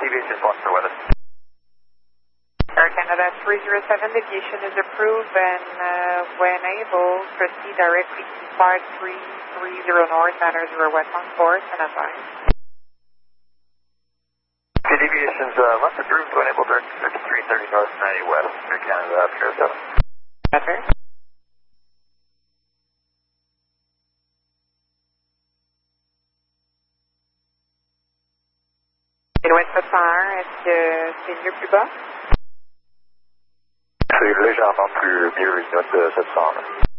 deviation 1 for weather. Air Canada 307, deviation is approved, and when able, proceed directly to 5330 north, matter 0 westbound course, and advise. Okay, deviations left approved, when able, direct 5330 north, 90 west, Air Canada 307. Roger. Ouest 701, est-ce que c'est mieux plus bas? C'est légèrement plus mieux, une note de 700.